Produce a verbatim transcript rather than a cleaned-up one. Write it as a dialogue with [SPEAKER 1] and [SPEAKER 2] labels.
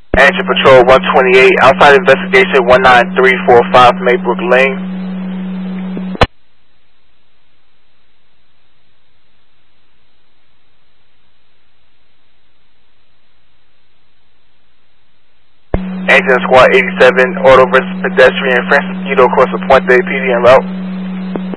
[SPEAKER 1] Engine Patrol one twenty-eight, outside investigation one nine three four five Maybrook Lane. Engine Squad eighty-seven, auto versus pedestrian, Francisquito across the Puente P D en route.